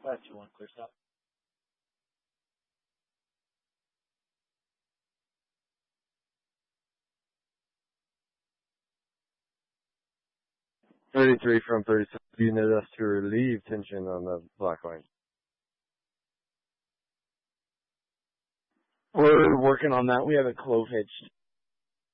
521, clear stop. .33 from 37. You need us to relieve tension on the black line. We're working on that. We have it clove hitched.